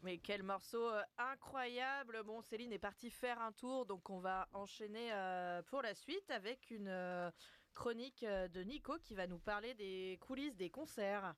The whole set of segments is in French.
Mais quel morceau incroyable. Bon, Céline est partie faire un tour, donc on va enchaîner pour la suite avec une chronique de Nico qui va nous parler des coulisses des concerts.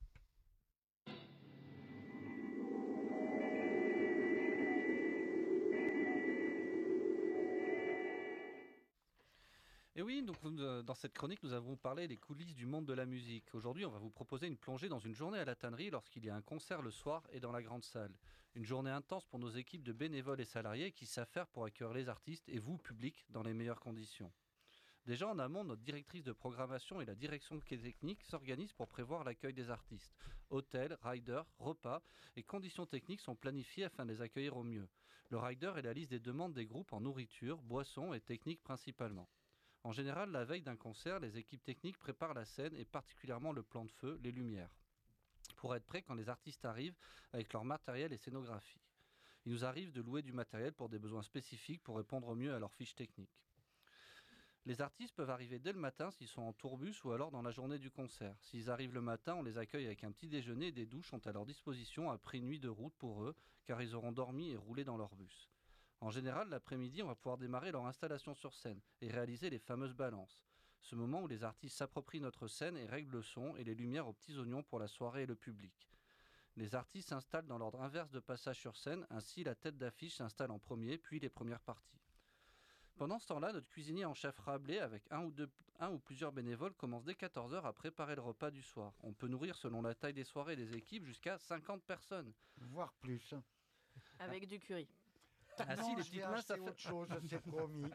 Et oui, donc dans cette chronique, nous avons parlé des coulisses du monde de la musique. Aujourd'hui, on va vous proposer une plongée dans une journée à la tannerie lorsqu'il y a un concert le soir et dans la grande salle. Une journée intense pour nos équipes de bénévoles et salariés qui s'affairent pour accueillir les artistes et vous, public, dans les meilleures conditions. Déjà en amont, notre directrice de programmation et la direction technique s'organisent pour prévoir l'accueil des artistes. Hôtels, riders, repas et conditions techniques sont planifiés afin de les accueillir au mieux. Le rider est la liste des demandes des groupes en nourriture, boissons et techniques principalement. En général, la veille d'un concert, les équipes techniques préparent la scène et particulièrement le plan de feu, les lumières, pour être prêts quand les artistes arrivent avec leur matériel et scénographie. Il nous arrive de louer du matériel pour des besoins spécifiques pour répondre au mieux à leurs fiches techniques. Les artistes peuvent arriver dès le matin s'ils sont en tourbus ou alors dans la journée du concert. S'ils arrivent le matin, on les accueille avec un petit déjeuner et des douches sont à leur disposition après une nuit de route pour eux, car ils auront dormi et roulé dans leur bus. En général, l'après-midi, on va pouvoir démarrer leur installation sur scène et réaliser les fameuses balances. Ce moment où les artistes s'approprient notre scène et règlent le son et les lumières aux petits oignons pour la soirée et le public. Les artistes s'installent dans l'ordre inverse de passage sur scène, ainsi la tête d'affiche s'installe en premier, puis les premières parties. Pendant ce temps-là, notre cuisinier en chef Rabelais, avec un ou plusieurs bénévoles, commence dès 14h à préparer le repas du soir. On peut nourrir, selon la taille des soirées et des équipes, jusqu'à 50 personnes. Voire plus. Avec du curry. Ainsi, les petites mains, ça fait autre chose, c'est promis.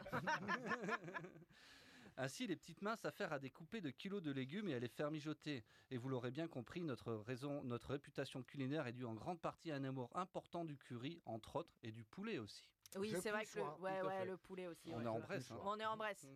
Ainsi, les petites mains s'affairent à découper de kilos de légumes et à les faire mijoter. Et vous l'aurez bien compris, notre réputation culinaire est due en grande partie à un amour important du curry, entre autres, et du poulet aussi. Oui, c'est vrai que le poulet aussi. On est en Bresse. On est en Bresse.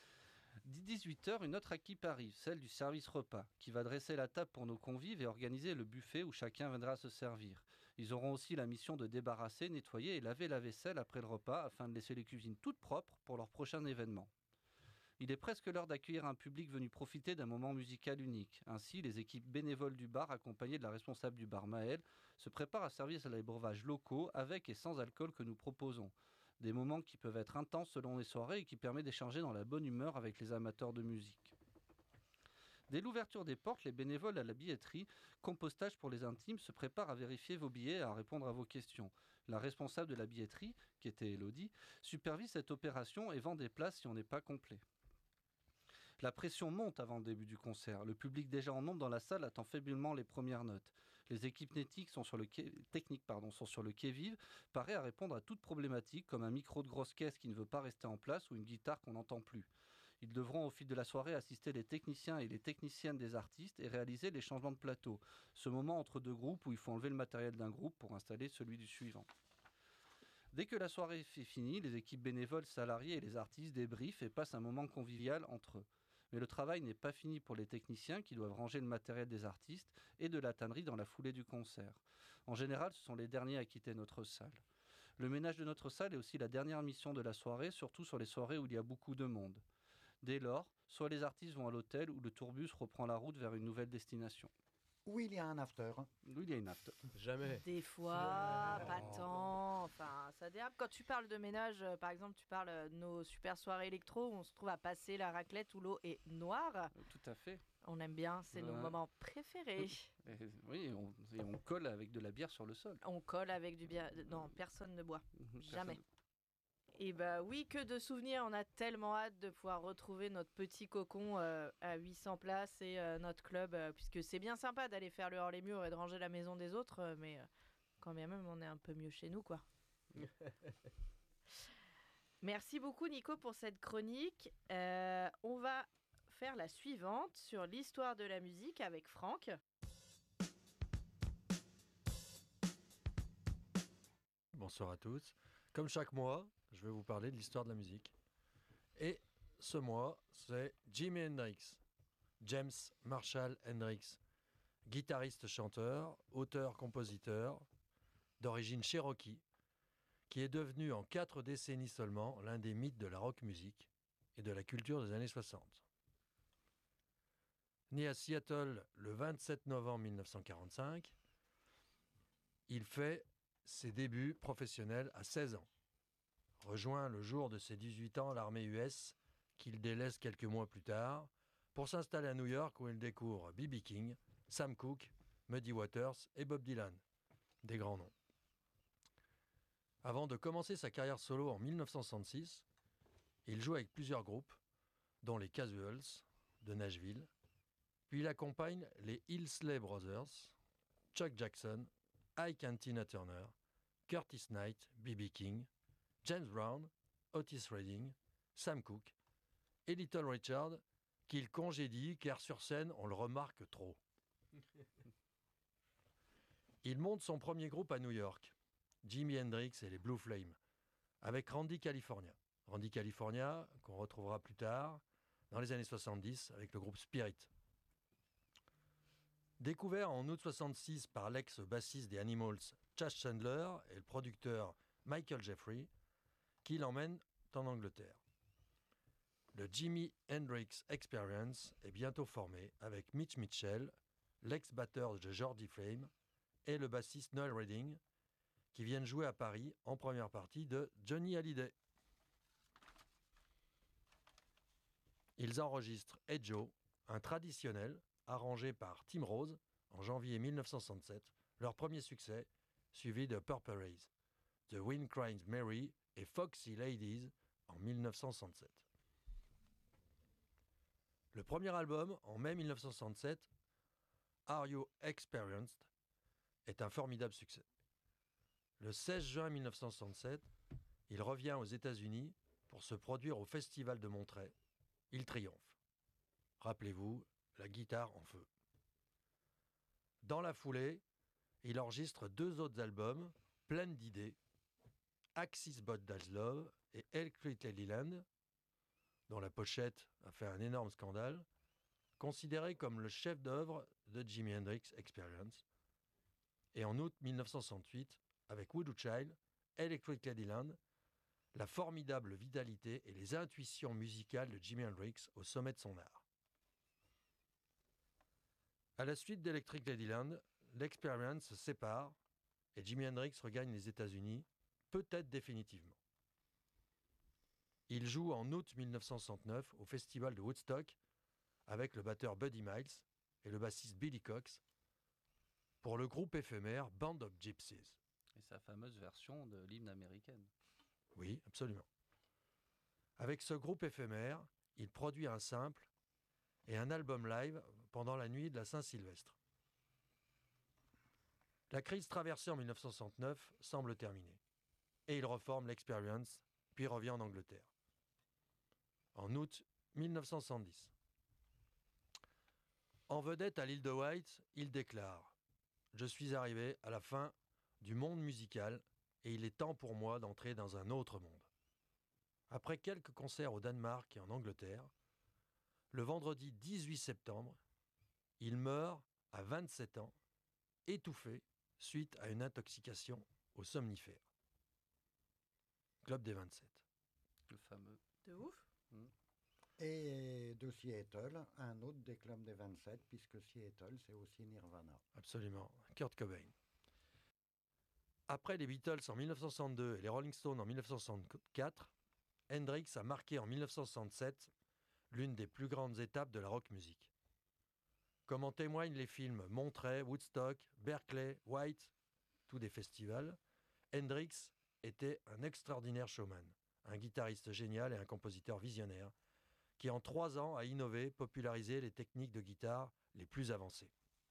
18h, une autre équipe arrive, celle du service repas, qui va dresser la table pour nos convives et organiser le buffet où chacun viendra se servir. Ils auront aussi la mission de débarrasser, nettoyer et laver la vaisselle après le repas afin de laisser les cuisines toutes propres pour leur prochain événement. Il est presque l'heure d'accueillir un public venu profiter d'un moment musical unique. Ainsi, les équipes bénévoles du bar, accompagnées de la responsable du bar Maëlle, se préparent à servir les breuvages locaux avec et sans alcool que nous proposons. Des moments qui peuvent être intenses selon les soirées et qui permettent d'échanger dans la bonne humeur avec les amateurs de musique. Dès l'ouverture des portes, les bénévoles à la billetterie, compostage pour les intimes, se préparent à vérifier vos billets et à répondre à vos questions. La responsable de la billetterie, qui était Elodie, supervise cette opération et vend des places si on n'est pas complet. La pression monte avant le début du concert. Le public déjà en nombre dans la salle attend faiblement les premières notes. Les équipes techniques sont sur le quai-vive, prêts à répondre à toute problématique, comme un micro de grosse caisse qui ne veut pas rester en place ou une guitare qu'on n'entend plus. Ils devront au fil de la soirée assister les techniciens et les techniciennes des artistes et réaliser les changements de plateau. Ce moment entre deux groupes où il faut enlever le matériel d'un groupe pour installer celui du suivant. Dès que la soirée est finie, les équipes bénévoles, salariés et les artistes débriefent et passent un moment convivial entre eux. Mais le travail n'est pas fini pour les techniciens qui doivent ranger le matériel des artistes et de la tannerie dans la foulée du concert. En général, ce sont les derniers à quitter notre salle. Le ménage de notre salle est aussi la dernière mission de la soirée, surtout sur les soirées où il y a beaucoup de monde. Dès lors, soit les artistes vont à l'hôtel ou le tourbus reprend la route vers une nouvelle destination. Où il y a un after. Où il y a une after. Jamais. Des fois, pas tant. Enfin, ça dérape. Quand tu parles de ménage, par exemple, tu parles de nos super soirées électro où on se trouve à passer la raclette où l'eau est noire. Tout à fait. On aime bien, c'est nos moments préférés. Oui, on colle avec de la bière sur le sol. On colle avec du bière. Non, personne ne boit. Jamais. Et bah oui, que de souvenirs. On a tellement hâte de pouvoir retrouver notre petit cocon à 800 places et notre club, puisque c'est bien sympa d'aller faire le hors-les-murs et de ranger la maison des autres, mais quand bien même on est un peu mieux chez nous, quoi. Merci beaucoup Nico pour cette chronique. On va faire la suivante sur l'histoire de la musique avec Franck. Bonsoir à tous. Comme chaque mois, je vais vous parler de l'histoire de la musique. Et ce mois, c'est Jimi Hendrix, James Marshall Hendrix, guitariste-chanteur, auteur-compositeur, d'origine cherokee, qui est devenu en 4 décennies seulement l'un des mythes de la rock music et de la culture des années 60. Né à Seattle le 27 novembre 1945, il fait ses débuts professionnels à 16 ans. Rejoint le jour de ses 18 ans l'armée US, qu'il délaisse quelques mois plus tard, pour s'installer à New York où il découvre B.B. King, Sam Cooke, Muddy Waters et Bob Dylan, des grands noms. Avant de commencer sa carrière solo en 1966, il joue avec plusieurs groupes, dont les Casuals de Nashville, puis il accompagne les Isley Brothers, Chuck Jackson, Ike and Tina Turner, Curtis Knight, B.B. King, James Brown, Otis Redding, Sam Cooke et Little Richard, qu'il congédie car sur scène on le remarque trop. Il monte son premier groupe à New York, Jimi Hendrix et les Blue Flames, avec Randy California. Randy California, qu'on retrouvera plus tard, dans les années 70, avec le groupe Spirit. Découvert en août 66 par l'ex-bassiste des Animals, Chas Chandler, et le producteur Michael Jeffrey, qui l'emmène en Angleterre. Le Jimi Hendrix Experience est bientôt formé avec Mitch Mitchell, l'ex-batteur de Geordie Flame, et le bassiste Noel Redding, qui viennent jouer à Paris en première partie de Johnny Hallyday. Ils enregistrent Hey Joe, un traditionnel arrangé par Tim Rose en janvier 1967, leur premier succès, suivi de Purple Haze, The Wind Cries Mary et Foxy Ladies en 1967. Le premier album, en mai 1967, Are You Experienced, est un formidable succès. Le 16 juin 1967, il revient aux États-Unis pour se produire au Festival de Monterey. Il triomphe. Rappelez-vous, la guitare en feu. Dans la foulée, il enregistre 2 autres albums, pleins d'idées, Axis But That's Love et Electric Ladyland, dont la pochette a fait un énorme scandale, considéré comme le chef-d'œuvre de Jimi Hendrix Experience. Et en août 1968, avec Voodoo Child, Electric Ladyland, la formidable vitalité et les intuitions musicales de Jimi Hendrix au sommet de son art. À la suite d'Electric Ladyland, l'Experience se sépare et Jimi Hendrix regagne les États-Unis, peut-être définitivement. Il joue en août 1969 au festival de Woodstock avec le batteur Buddy Miles et le bassiste Billy Cox pour le groupe éphémère Band of Gypsies. Et sa fameuse version de l'hymne américaine. Oui, absolument. Avec ce groupe éphémère, il produit un simple et un album live pendant la nuit de la Saint-Sylvestre. La crise traversée en 1969 semble terminée et il reforme l'Experience, puis revient en Angleterre. En août 1970. En vedette à l'île de Wight, il déclare « Je suis arrivé à la fin du monde musical et il est temps pour moi d'entrer dans un autre monde. » Après quelques concerts au Danemark et en Angleterre, le vendredi 18 septembre, il meurt à 27 ans, étouffé suite à une intoxication aux somnifères. Club des 27. Le fameux. De ouf. Et de Seattle, un autre des clubs des 27, puisque Seattle, c'est aussi Nirvana. Absolument, Kurt Cobain. Après les Beatles en 1962 et les Rolling Stones en 1964, Hendrix a marqué en 1967 l'une des plus grandes étapes de la rock music. Comme en témoignent les films Monterey, Woodstock, Berkeley, White, tous des festivals, Hendrix était un extraordinaire showman, un guitariste génial et un compositeur visionnaire qui en 3 ans a innové, popularisé les techniques de guitare les plus avancées.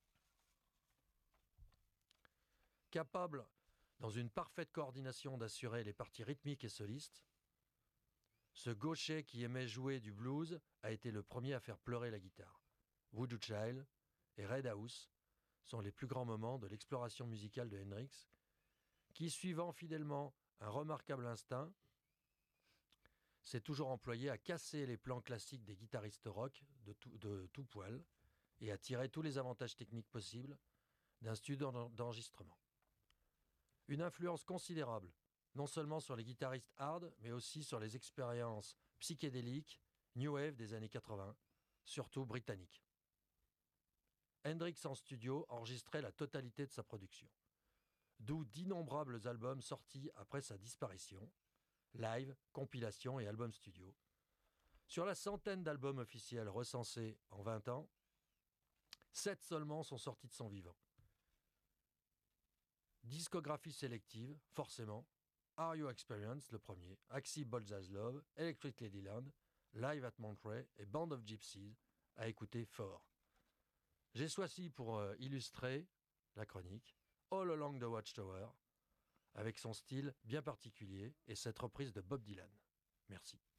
Capable, dans une parfaite coordination, d'assurer les parties rythmiques et solistes, ce gaucher qui aimait jouer du blues a été le premier à faire pleurer la guitare. Voodoo Child et Red House sont les plus grands moments de l'exploration musicale de Hendrix, qui, suivant fidèlement un remarquable instinct, s'est toujours employé à casser les plans classiques des guitaristes rock de tout poil et à tirer tous les avantages techniques possibles d'un studio d'enregistrement. Une influence considérable, non seulement sur les guitaristes hard, mais aussi sur les expériences psychédéliques, New Wave des années 80, surtout britanniques. Hendrix en studio enregistrait la totalité de sa production. d'où d'innombrables albums sortis après sa disparition, live, compilations et albums studio. Sur la centaine d'albums officiels recensés en 20 ans, 7 seulement sont sortis de son vivant. Discographie sélective, forcément. Are You Experience, le premier, Axie Bolzas Love, Electric Ladyland, Live at Monterey et Band of Gypsies, à écouter fort. J'ai choisi pour illustrer la chronique All Along the Watchtower, avec son style bien particulier et cette reprise de Bob Dylan. Merci.